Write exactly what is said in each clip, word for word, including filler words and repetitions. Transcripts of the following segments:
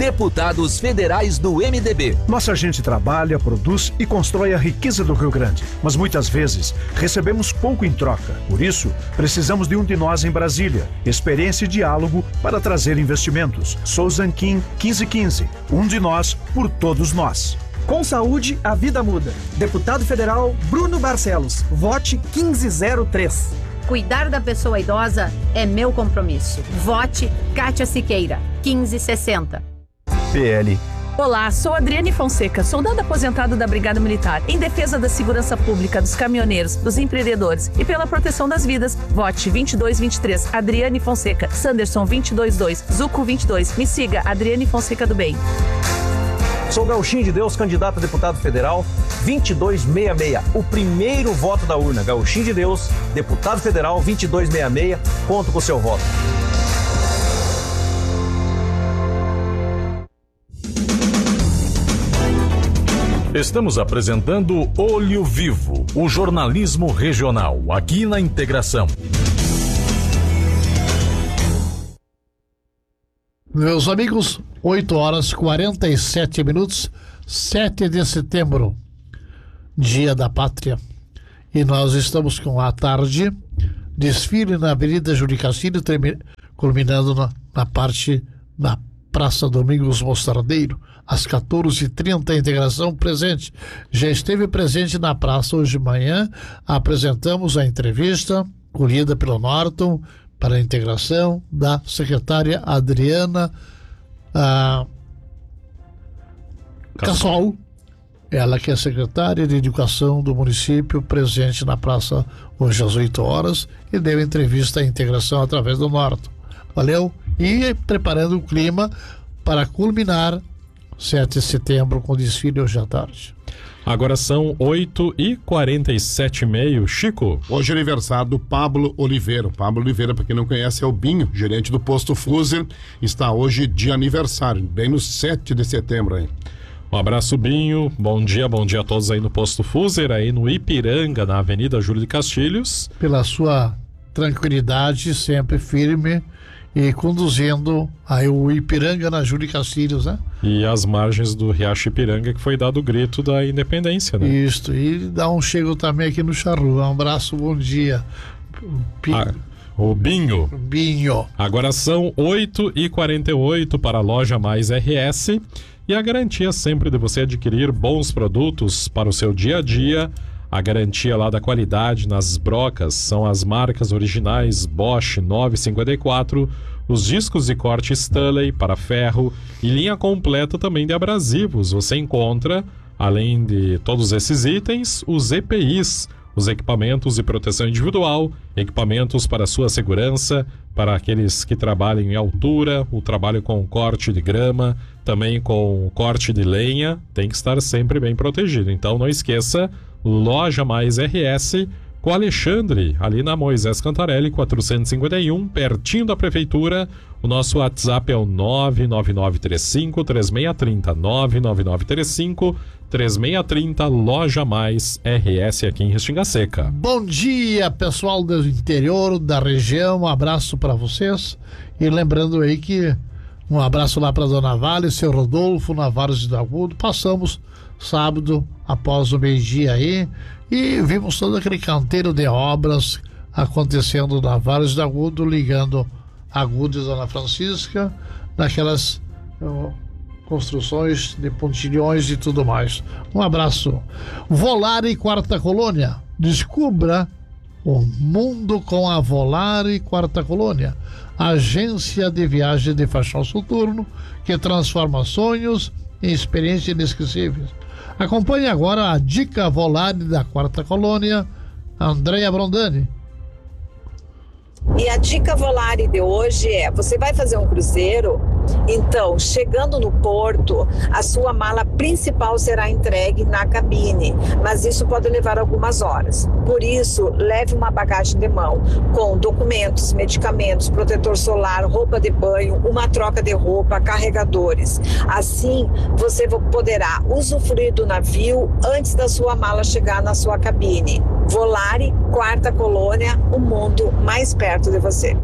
Deputados Federais do M D B. Nossa gente trabalha, produz e constrói a riqueza do Rio Grande, mas muitas vezes recebemos pouco em troca. Por isso, precisamos de um de nós em Brasília. Experiência e diálogo para trazer investimentos. Sou Zanquim quinze quinze. Um de nós por todos nós. Com saúde, a vida muda. Deputado Federal Bruno Barcelos. Vote quinze zero três. Cuidar da pessoa idosa é meu compromisso. Vote Kátia Siqueira, quinze sessenta. P L. Olá, sou Adriane Fonseca, soldado aposentado da Brigada Militar. Em defesa da segurança pública, dos caminhoneiros, dos empreendedores e pela proteção das vidas, vote vinte e dois vinte e três, Adriane Fonseca, Sanderson vinte e dois dois, Zuco vinte e dois. Me siga, Adriane Fonseca do Bem. Sou Gauchinho de Deus, candidato a deputado federal, vinte e dois sessenta e seis. O primeiro voto da urna. Gauchinho de Deus, deputado federal, vinte e dois sessenta e seis. Conto com o seu voto. Estamos apresentando Olho Vivo, o jornalismo regional, aqui na Integração. Meus amigos, oito horas e quarenta e sete minutos, sete de setembro, Dia da Pátria. E nós estamos com a tarde, desfile na Avenida Júlio Castilho, culminando na, na parte da Praça Domingos Mostardeiro, às quatorze e trinta, a Integração presente. Já esteve presente na praça hoje de manhã, apresentamos a entrevista colhida pelo Norton, para a Integração, da secretária Adriana ah, Cassol, ela que é secretária de Educação do município, presente na praça hoje às oito horas, e deu entrevista à Integração através do Norton. Valeu? E preparando o clima para culminar sete de setembro com desfile hoje à tarde. Agora são oito e quarenta e sete e meio. Chico. Hoje é aniversário do Pablo Oliveira. O Pablo Oliveira, para quem não conhece, é o Binho, gerente do posto Fuser. Está hoje de aniversário, bem no sete de setembro aí. Um abraço, Binho. Bom dia, bom dia a todos aí no posto Fuser, aí no Ipiranga, na Avenida Júlio de Castilhos. Pela sua tranquilidade, sempre firme, e conduzindo aí o Ipiranga na Júlio de Castilhos, né? E as margens do Riacho Ipiranga, que foi dado o grito da independência, né? Isso, e dá um chego também aqui no Charru. Um abraço, bom dia. P... Ah, o Binho. Binho. Agora são oito e quarenta e oito para a Loja Mais R S, e a garantia sempre de você adquirir bons produtos para o seu dia a dia. A garantia lá da qualidade nas brocas são as marcas originais Bosch novecentos e cinquenta e quatro, os discos de corte Stanley para ferro e linha completa também de abrasivos. Você encontra, além de todos esses itens, os E P Is, os equipamentos de proteção individual, equipamentos para sua segurança, para aqueles que trabalham em altura, o trabalho com corte de grama, também com corte de lenha, tem que estar sempre bem protegido. Então não esqueça, Loja Mais R S, com Alexandre, ali na Moisés Cantarelli, quatrocentos e cinquenta e um, pertinho da Prefeitura. O nosso WhatsApp é o nove nove nove três cinco três seis três zero, nove nove nove três cinco três seis três zero, Loja Mais R S aqui em Restinga Seca. Bom dia, pessoal do interior, da região, um abraço para vocês. E lembrando aí que um abraço lá para Dona Vale, seu Rodolfo, Navarros de Agudo. Passamos sábado após o meio-dia aí e vimos todo aquele canteiro de obras acontecendo na Navarros de Agudo, ligando Agudo e Dona Francisca, naquelas uh, construções de pontilhões e tudo mais. Um abraço. Volare Quarta Colônia. Descubra o mundo com a Volare Quarta Colônia, agência de viagem de Fachão Soturno que transforma sonhos em experiências inesquecíveis. Acompanhe agora a dica Volare da Quarta Colônia, Andréia Brondani. E a dica Volare de hoje é: você vai fazer um cruzeiro, então chegando no porto, a sua mala principal será entregue na cabine, mas isso pode levar algumas horas. Por isso, leve uma bagagem de mão com documentos, medicamentos, protetor solar, roupa de banho, uma troca de roupa, carregadores. Assim, você poderá usufruir do navio antes da sua mala chegar na sua cabine. Volare, Quarta Colônia, o mundo mais perto de você.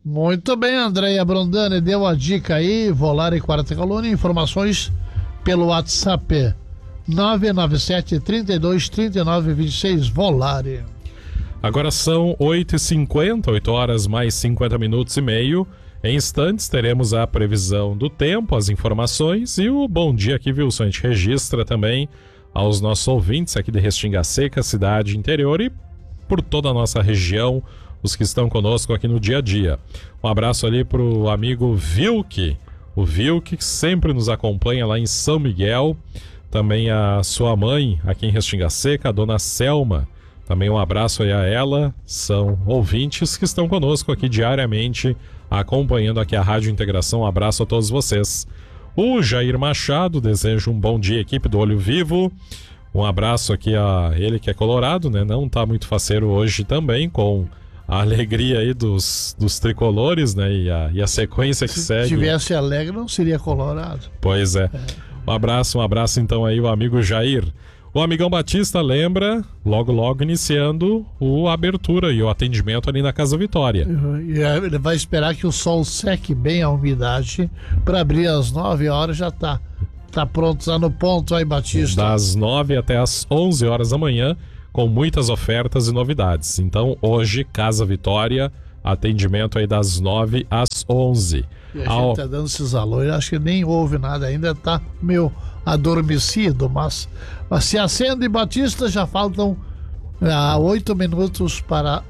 Muito bem, Andréia Brondani deu a dica aí, Volare quarta coluna, informações pelo WhatsApp nove nove sete, trinta e dois, trinta e nove, vinte e seis, Volare. Agora são oito e cinquenta, oito horas mais cinquenta minutos e meio. Em instantes teremos a previsão do tempo, as informações e o bom dia aqui, Wilson. A gente registra também aos nossos ouvintes aqui de Restinga Seca, cidade interior e por toda a nossa região, os que estão conosco aqui no dia a dia. Um abraço ali para o amigo Vilk, o Vilk que sempre nos acompanha lá em São Miguel, também a sua mãe aqui em Restinga Seca, a dona Selma, também um abraço aí a ela, são ouvintes que estão conosco aqui diariamente, acompanhando aqui a Rádio Integração. Um abraço a todos vocês. O Jair Machado deseja um bom dia, equipe do Olho Vivo. Um abraço aqui a ele que é colorado, né? Não tá muito faceiro hoje também, com a alegria aí dos, dos tricolores, né? E a, e a sequência que Se segue. Se tivesse alegre, não seria colorado. Pois é. Um abraço, um abraço então aí o amigo Jair. O amigão Batista lembra, logo logo iniciando o abertura e o atendimento ali na Casa Vitória. E ele vai esperar que o sol seque bem a umidade para abrir às nove horas, já tá. Tá pronto, tá no ponto aí, Batista. Das nove até as onze horas da manhã, com muitas ofertas e novidades. Então, hoje, Casa Vitória, atendimento aí das nove às onze. E a Ao... gente tá dando esses alôs, acho que nem houve nada ainda, tá meio adormecido, mas, mas se acende, Batista, já faltam ah, oito minutos para...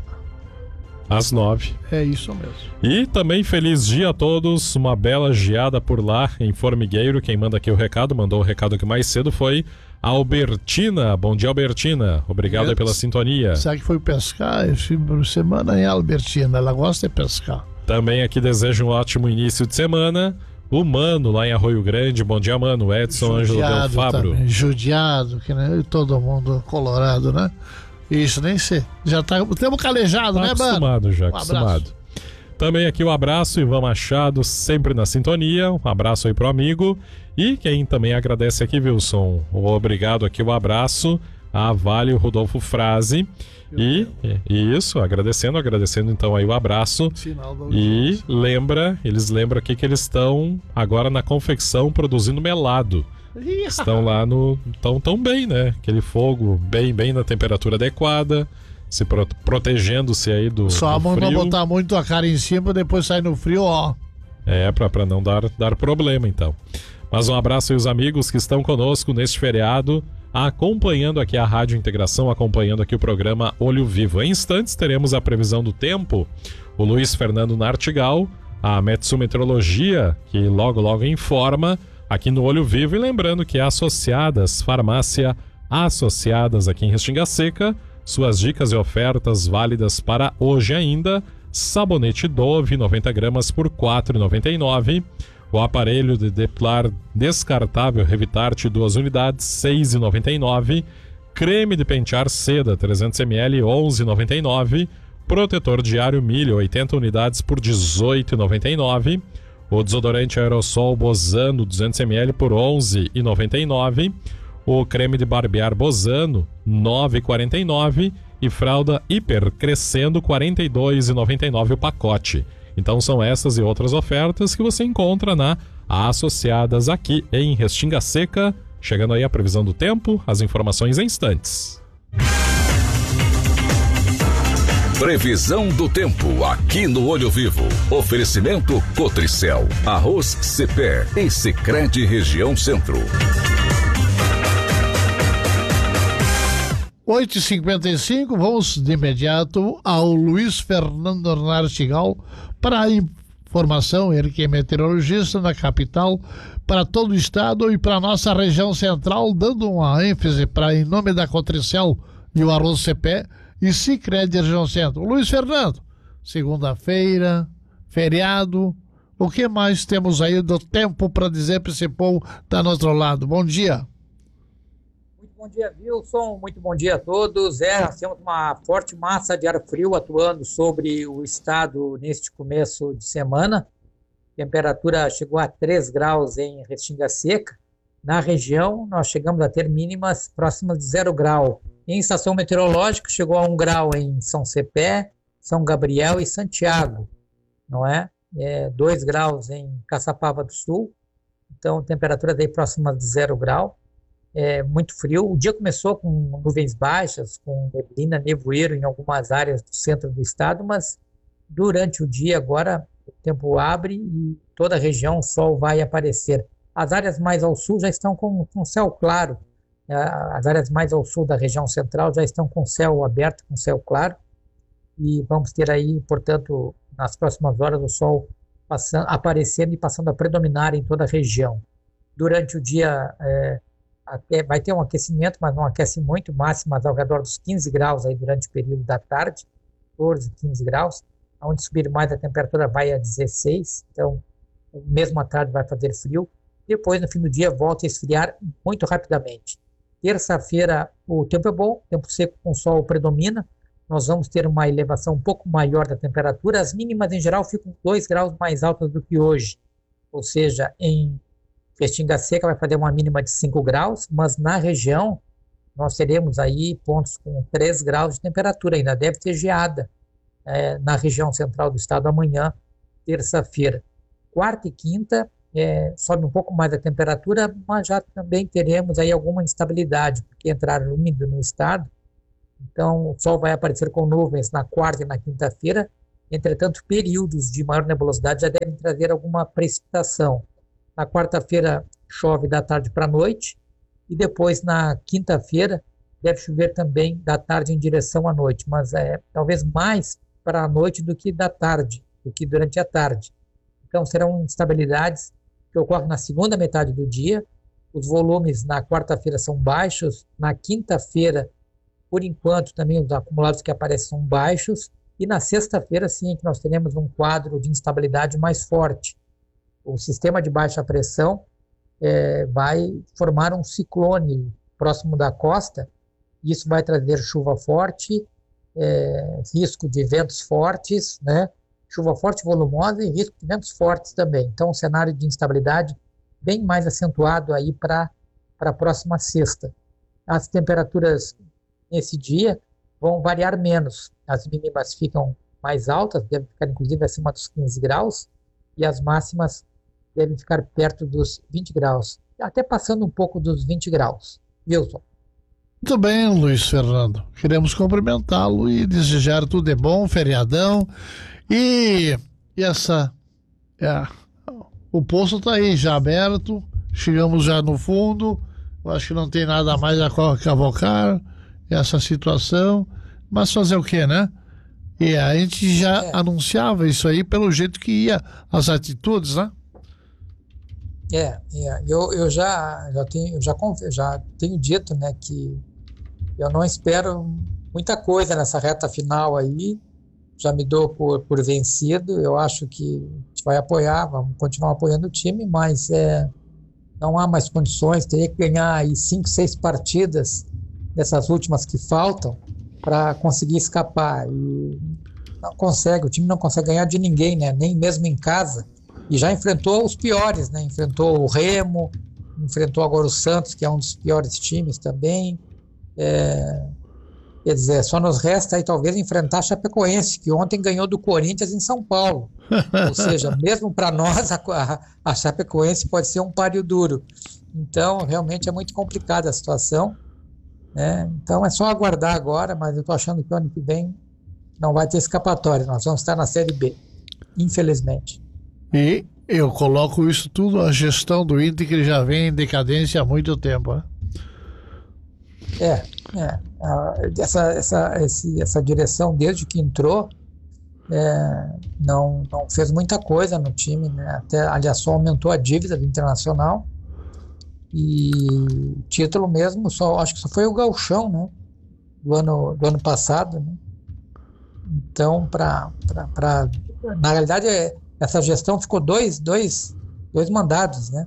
Às nove. É isso mesmo. E também feliz dia a todos, uma bela geada por lá em Formigueiro. Quem manda aqui o recado, mandou o recado aqui mais cedo foi a Albertina. Bom dia, Albertina. Obrigado aí pela sintonia. Será que foi pescar esse fim de semana, hein, Albertina? Ela gosta de pescar. Também aqui desejo um ótimo início de semana. O Mano, lá em Arroio Grande. Bom dia, Mano. Edson Ângelo Del Fabro. Também. Judiado, que né? Todo mundo colorado, né? Isso, nem sei. Já tá, temos calejado, tá, né, mano? Acostumado já, um acostumado. Abraço. Também aqui o um abraço, Ivan Machado, sempre na sintonia. Um abraço aí pro amigo. E quem também agradece aqui, Wilson, obrigado aqui, o um abraço a Vale Rodolfo Frase. E, e isso, agradecendo, agradecendo então aí o abraço. E lembra, eles lembram aqui que eles estão agora na confecção produzindo melado. Estão lá no... Estão tão bem, né? Aquele fogo bem, bem na temperatura adequada, se pro, protegendo-se aí do, Só do a frio. não botar muito a cara em cima, depois sai no frio, ó. É, pra, pra não dar, dar problema, então. Mas um abraço aí aos amigos que estão conosco neste feriado, acompanhando aqui a Rádio Integração, acompanhando aqui o programa Olho Vivo. Em instantes teremos a previsão do tempo, o Luiz Fernando Nartigal, a Metsu Meteorologia, que logo, logo informa aqui no Olho Vivo. E lembrando que Associadas, farmácia Associadas aqui em Restinga Seca, suas dicas e ofertas válidas para hoje ainda: sabonete Dove noventa gramas por quatro reais e noventa e nove centavos, o aparelho de depilar descartável Revitarte duas unidades seis reais e noventa e nove centavos, creme de pentear seda trezentos mililitros onze reais e noventa e nove centavos, protetor diário milho oitenta unidades por dezoito reais e noventa e nove centavos, o desodorante aerossol Bozano duzentos mililitros por onze reais e noventa e nove centavos, o creme de barbear Bozano nove reais e quarenta e nove centavos e fralda Hiper Crescendo quarenta e dois reais e noventa e nove centavos o pacote. Então são essas e outras ofertas que você encontra na Associadas aqui em Restinga Seca. Chegando aí a previsão do tempo, as informações em instantes. Previsão do tempo aqui no Olho Vivo. Oferecimento Cotricel, Arroz Cepé e Sicredi Região Centro. oito e cinquenta e cinco, vamos de imediato ao Luiz Fernando Nartigal para a informação, ele que é meteorologista na capital, para todo o estado e para a nossa região central, dando uma ênfase para, em nome da Cotricel e o Arroz Cepé e Sicredi Região Centro. Luiz Fernando, segunda-feira, feriado, o que mais temos aí do tempo para dizer para esse povo que está no outro lado? Bom dia. Bom dia, Wilson. Muito bom dia a todos. É, nós temos uma forte massa de ar frio atuando sobre o estado neste começo de semana. A temperatura chegou a três graus em Restinga Seca. Na região, nós chegamos a ter mínimas próximas de zero grau. Em estação meteorológica, chegou a um grau em São Cepé, São Gabriel e Santiago. não é? É dois graus em Caçapava do Sul, então temperaturas aí próximas de zero grau, é muito frio. O dia começou com nuvens baixas, com neblina, nevoeiro em algumas áreas do centro do estado, mas durante o dia agora o tempo abre e toda a região o sol vai aparecer. As áreas mais ao sul já estão com, com céu claro, as áreas mais ao sul da região central já estão com céu aberto, com céu claro, e vamos ter aí, portanto, nas próximas horas o sol passando, aparecendo e passando a predominar em toda a região. Durante o dia é, até, vai ter um aquecimento, mas não aquece muito, máximas ao redor dos quinze graus aí durante o período da tarde, quatorze, quinze graus, onde subir mais a temperatura vai a dezesseis, então mesmo à tarde vai fazer frio, depois no fim do dia volta a esfriar muito rapidamente. Terça-feira o tempo é bom, tempo seco com sol predomina, nós vamos ter uma elevação um pouco maior da temperatura, as mínimas em geral ficam dois graus mais altas do que hoje, ou seja, em Restinga Seca vai fazer uma mínima de cinco graus, mas na região nós teremos aí pontos com três graus de temperatura, ainda deve ter geada é, na região central do estado amanhã, terça-feira. Quarta e quinta é, sobe um pouco mais a temperatura, mas já também teremos aí alguma instabilidade, porque entrar úmido no estado, então o sol vai aparecer com nuvens na quarta e na quinta-feira, entretanto períodos de maior nebulosidade já devem trazer alguma precipitação. Na quarta-feira chove da tarde para a noite, e depois na quinta-feira deve chover também da tarde em direção à noite, mas é talvez mais para a noite do que da tarde, do que durante a tarde. Então serão instabilidades que ocorrem na segunda metade do dia, os volumes na quarta-feira são baixos, na quinta-feira, por enquanto, também os acumulados que aparecem são baixos, e na sexta-feira sim é que nós teremos um quadro de instabilidade mais forte. O sistema de baixa pressão é, vai formar um ciclone próximo da costa, e isso vai trazer chuva forte, é, risco de ventos fortes, né? Chuva forte volumosa e risco de ventos fortes também. Então, um cenário de instabilidade bem mais acentuado aí para a próxima sexta. As temperaturas nesse dia vão variar menos. As mínimas ficam mais altas, devem ficar inclusive acima dos quinze graus, e as máximas devem ficar perto dos vinte graus, até passando um pouco dos vinte graus. Wilson. Muito bem, Luiz Fernando. Queremos cumprimentá-lo e desejar tudo de bom, feriadão. E, e essa... É, o poço está aí já aberto, chegamos já no fundo, eu acho que não tem nada mais a cavocar essa situação, mas fazer o quê, né? E a gente já é. anunciava isso aí pelo jeito que ia as atitudes, né? É, é. Eu, eu já, já, tenho, já, já tenho dito, né, que eu não espero muita coisa nessa reta final aí, já me dou por, por vencido, eu acho que a gente vai apoiar, vamos continuar apoiando o time, mas é, não há mais condições, teria que ganhar aí cinco, seis partidas dessas últimas que faltam para conseguir escapar, e não consegue, o time não consegue ganhar de ninguém, né, nem mesmo em casa, e já enfrentou os piores, né, enfrentou o Remo, enfrentou agora o Santos, que é um dos piores times também, é, quer dizer, só nos resta aí talvez enfrentar a Chapecoense, que ontem ganhou do Corinthians em São Paulo, ou seja, mesmo para nós a, a Chapecoense pode ser um páreo duro, então realmente é muito complicada a situação, né? Então é só aguardar agora, mas eu estou achando que o ano que vem não vai ter escapatória, nós vamos estar na Série B, infelizmente. E eu coloco isso tudo, a gestão do Inter, que já vem em decadência há muito tempo, né? É, é. Essa, essa, esse, essa direção, desde que entrou, é, não, não fez muita coisa no time, né? Até, aliás, só aumentou a dívida do Internacional, e título mesmo, só, acho que só foi o Gauchão, né? Do ano, do ano passado, né? Então, pra, pra, pra, na realidade, é, essa gestão ficou dois, dois, dois mandados, né?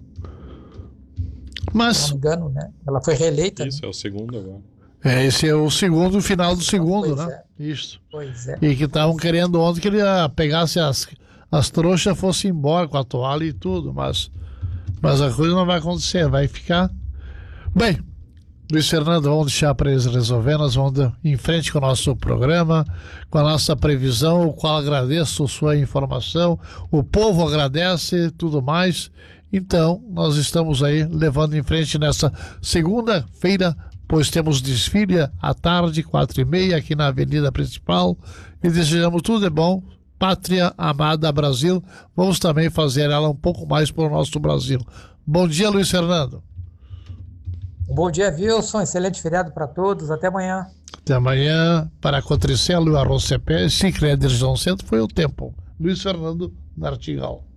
Mas... Se não me engano, né? Ela foi reeleita. Isso, né? é o segundo agora. É, esse é o segundo, final do segundo, pois né? É. Isso. Pois é. E que estavam querendo ontem que ele pegasse as, as trouxas e fosse embora com a toalha e tudo, mas, mas a coisa não vai acontecer, vai ficar... Bem, Luiz Fernando, vamos deixar para eles resolver. Nós vamos em frente com o nosso programa, com a nossa previsão, o qual agradeço sua informação. O povo agradece, tudo mais. Então, nós estamos aí levando em frente nessa segunda-feira, pois temos desfile à tarde, quatro e meia, aqui na Avenida Principal. E desejamos tudo de bom. Pátria amada Brasil. Vamos também fazer ela um pouco mais para o nosso Brasil. Bom dia, Luiz Fernando. Bom dia, Wilson. Excelente feriado para todos. Até amanhã. Até amanhã. Para Cotricelo e Arroz C P, Sicredi Região Centro, foi o tempo. Luiz Fernando Nartigal.